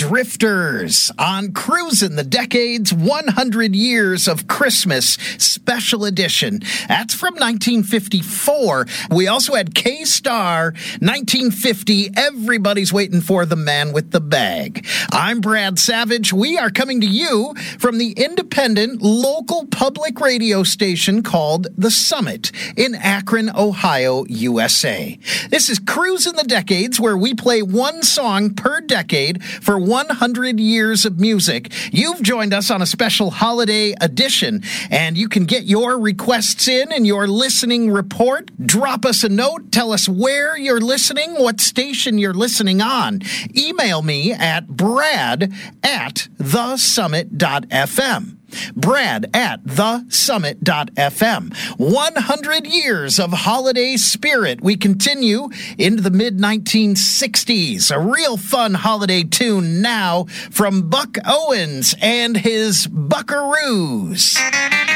Drifters on Cruisin' the Decades 100 Years of Christmas Special Edition. That's from 1954. We also had K-Star, 1950. Everybody's waiting for the man with the bag. I'm Brad Savage. We are coming to you from the independent local public radio station called The Summit in Akron, Ohio, USA. This is Cruisin' the Decades, where we play one song per decade for 100 years of music. You've joined us on a special holiday edition, and you can get your requests in and your listening report. Drop us a note. Tell us where you're listening, what station you're listening on. Email me at brad@thesummit.fm. brad@thesummit.fm. 100 years of holiday spirit. We continue into the mid-1960s. A real fun holiday tune now from Buck Owens and his Buckaroos.